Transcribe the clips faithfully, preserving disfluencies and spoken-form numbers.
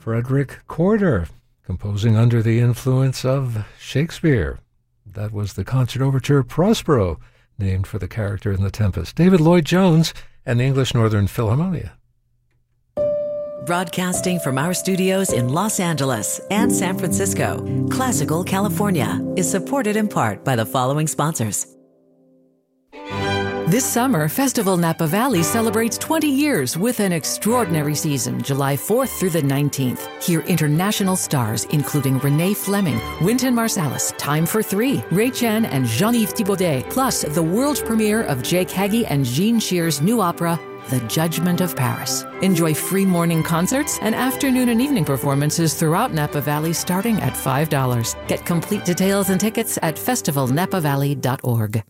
Frederick Corder, composing under the influence of Shakespeare. That was the concert overture Prospero, named for the character in The Tempest. David Lloyd-Jones and the English Northern Philharmonia. Broadcasting from our studios in Los Angeles and San Francisco, Classical California is supported in part by the following sponsors. This summer, Festival Napa Valley celebrates twenty years with an extraordinary season, July fourth through the nineteenth. Hear international stars including Renee Fleming, Wynton Marsalis, Time for Three, Ray Chen, and Jean-Yves Thibaudet, plus the world premiere of Jake Hagee and Jean Shear's new opera, The Judgment of Paris. Enjoy free morning concerts and afternoon and evening performances throughout Napa Valley starting at five dollars. Get complete details and tickets at festival napa valley dot org.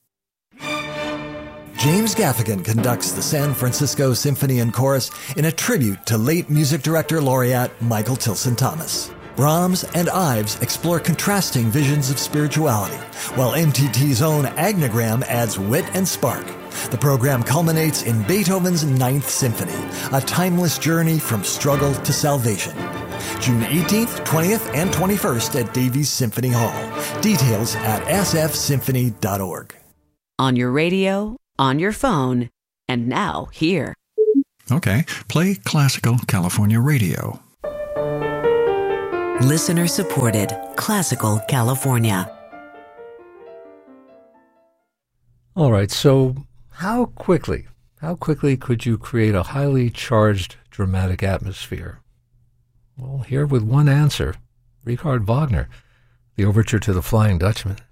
James Gaffigan conducts the San Francisco Symphony and Chorus in a tribute to late music director laureate Michael Tilson Thomas. Brahms and Ives explore contrasting visions of spirituality, while M T T's own Agnogram adds wit and spark. The program culminates in Beethoven's Ninth Symphony, a timeless journey from struggle to salvation. June eighteenth, twentieth, and twenty-first at Davies Symphony Hall. Details at s f symphony dot org. On your radio, on your phone, and now here. Okay, play Classical California Radio. Listener supported Classical California. All right, so how quickly, how quickly could you create a highly charged dramatic atmosphere? Well, here with one answer, Richard Wagner, the overture to The Flying Dutchman.